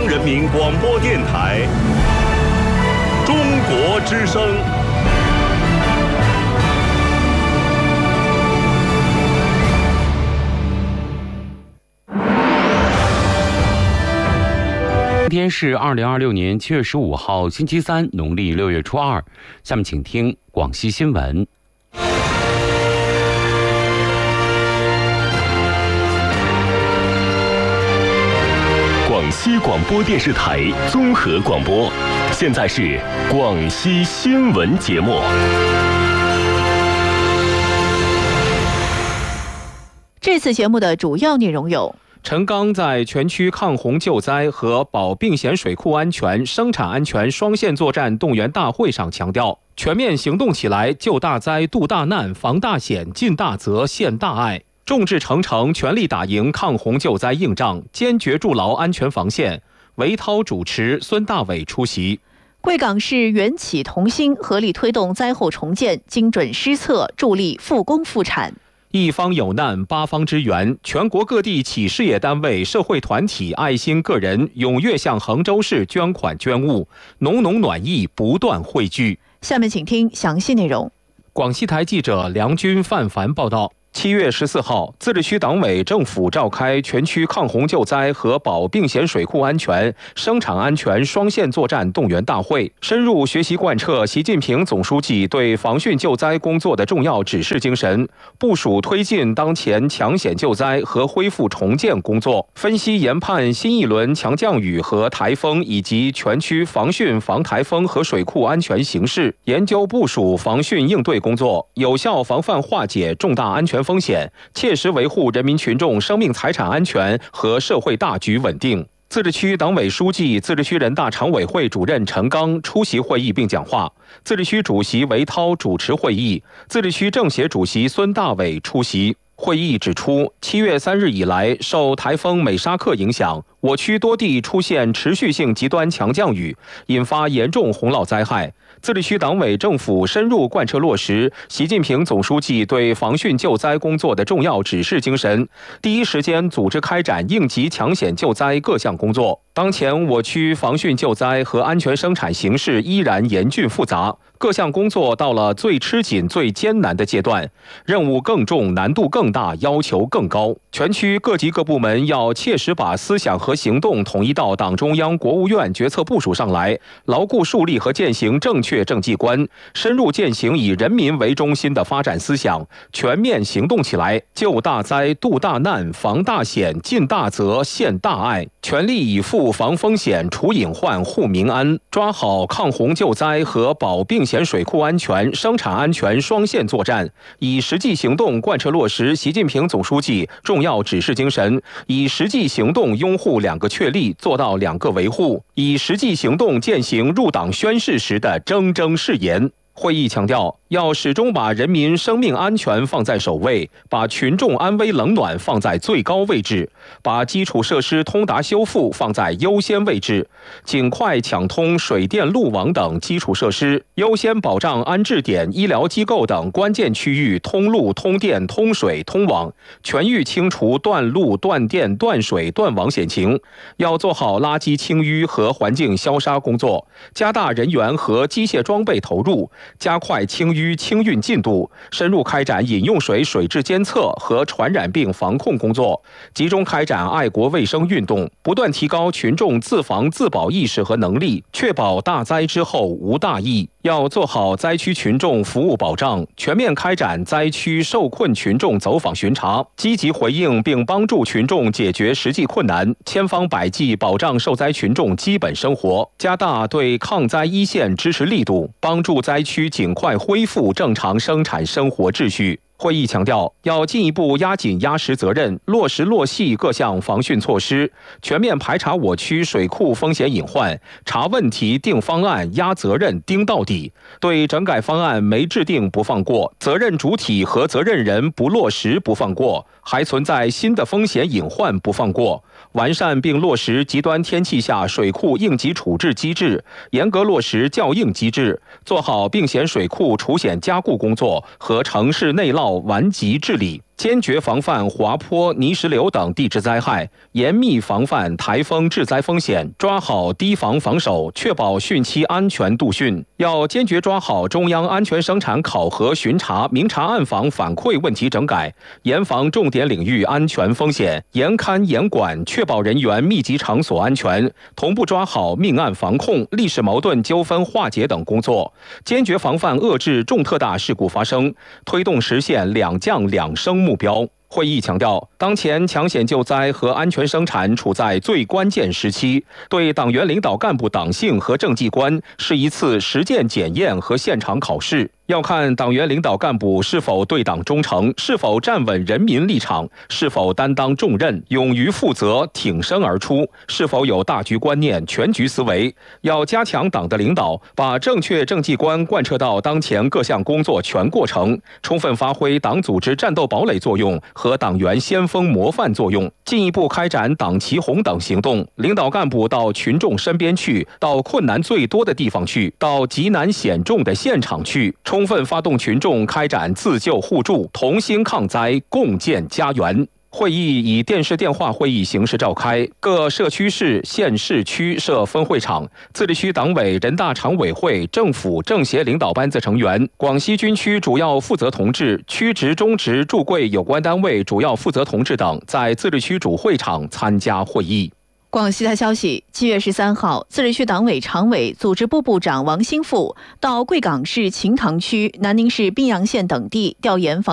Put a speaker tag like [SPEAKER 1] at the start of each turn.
[SPEAKER 1] 央人民广播电台中国之声。
[SPEAKER 2] 今天是2026年7月15号，星期三，农历6月初2。下面请听广西新闻。
[SPEAKER 3] 广西广播电视台综合广播，现在是广西新闻节目。
[SPEAKER 4] 这次节目的主要内容有：
[SPEAKER 5] 陈刚在全区抗洪救灾和保并咸水库安全、生产安全双线作战动员大会上强调，全面行动起来，救大灾、渡大难、防大险、尽大责、献大爱，众志成城，全力打赢抗洪救灾硬仗，坚决筑牢安全防线。韦涛主持，孙大伟出席。
[SPEAKER 4] 贵港市缘起同心，合力推动灾后重建，精准施策，助力复工复产。
[SPEAKER 5] 一方有难，八方支援。全国各地企事业单位、社会团体、爱心个人踊跃向衡州市捐款捐物，浓浓暖意不断汇聚。
[SPEAKER 4] 下面请听详细内容。
[SPEAKER 5] 广西台记者梁军、范凡报道。7月14号，自治区党委政府召开全区抗洪救灾和保并咸水库安全、生产安全双线作战动员大会，深入学习贯彻习近平总书记对防汛救灾工作的重要指示精神，部署推进当前抢险救灾和恢复重建工作，分析研判新一轮强降雨和台风以及全区防汛、防台风和水库安全形势，研究部署防汛应对工作，有效防范化解重大安全风险，切实维护人民群众生命财产安全和社会大局稳定。自治区党委书记、自治区人大常委会主任陈刚出席会议并讲话，自治区主席韦涛主持会议，自治区政协主席孙大伟出席。会议指出，7月3日以来，受台风美沙克影响，我区多地出现持续性极端强降雨，引发严重洪涝灾害。自治区党委政府深入贯彻落实习近平总书记对防汛救灾工作的重要指示精神，第一时间组织开展应急抢险救灾各项工作。当前我区防汛救灾和安全生产形势依然严峻复杂，各项工作到了最吃紧、最艰难的阶段，任务更重、难度更大、要求更高。全区各级各部门要切实把思想和行动统一到党中央、国务院决策部署上来，牢固树立和践行正确政绩观，深入践行以人民为中心的发展思想，全面行动起来，救大灾、渡大难、防大险、尽大责、献大爱，全力以赴防风险、除隐患、护民安，抓好抗洪救灾和保并咸水库安全、生产安全双线作战，以实际行动贯彻落实习近平总书记重要指示精神，以实际行动拥护2个确立，做到2个维护，以实际行动践行入党宣誓时的铮铮誓言。会议强调，要始终把人民生命安全放在首位，把群众安危冷暖放在最高位置，把基础设施通达修复放在优先位置，尽快抢通水电路网等基础设施，优先保障安置点、医疗机构等关键区域通路、通电、通水、通网，全域清除断路、断电、断水、断网险情。要做好垃圾清淤和环境消杀工作，加大人员和机械装备投入，加快清淤清运进度，深入开展饮用水水质监测和传染病防控工作，集中开展爱国卫生运动，不断提高群众自防自保意识和能力，确保大灾之后无大疫。要做好灾区群众服务保障，全面开展灾区受困群众走访巡查，积极回应并帮助群众解决实际困难，千方百计保障受灾群众基本生活，加大对抗灾一线支持力度，帮助灾区尽快恢复正常生产生活秩序。会议强调，要进一步压紧压实责任，落实落细各项防汛措施，全面排查我区水库风险隐患，查问题、定方案、压责任、盯到底。对整改方案没制定不放过，责任主体和责任人不落实不放过，还存在新的风险隐患不放过。完善并落实极端天气下水库应急处置机制，严格落实校应机制，做好并咸水库除险加固工作和城市内涝顽疾治理。 坚决防范滑坡、泥石流等地质灾害，严密防范台风致灾风险，抓好堤防防守，确保汛期安全度汛。要坚决抓好中央安全生产考核巡查、明察暗访反馈问题整改，严防重点领域安全风险，严看严管，确保人员密集场所安全，同步抓好命案防控、历史矛盾纠纷化解等工作，坚决防范遏制重特大事故发生，推动实现2降2升目标。会议强调，当前抢险救灾和安全生产处在最关键时期，对党员领导干部党性和政绩观是一次实践检验和现场考试。要看党员领导干部是否对党忠诚，是否站稳人民立场，是否担当重任、勇于负责、挺身而出，是否有大局观念、全局思维。要加强党的领导，把正确政绩观贯彻到当前各项工作全过程，充分发挥党组织战斗堡垒作用和党员先锋模范作用，进一步开展党旗红等行动。领导干部到群众身边去，到困难最多的地方去，到急难险重的现场去，充分发动群众开展自救互助、同心抗灾、共建家园。会议以电视电话会议形式召开，各社区市、县市区设分会场，自治区党委、人大常委会、政府政协领导班子成员、广西军区主要负责同志、区直、中直驻贵有关单位主要负责同志等在自治区主会场参加会议。
[SPEAKER 4] 广西台消息，7月13号，自治区党委常委、组织部部长王兴富到贵港市秦塘区、南宁市宾阳县等地调研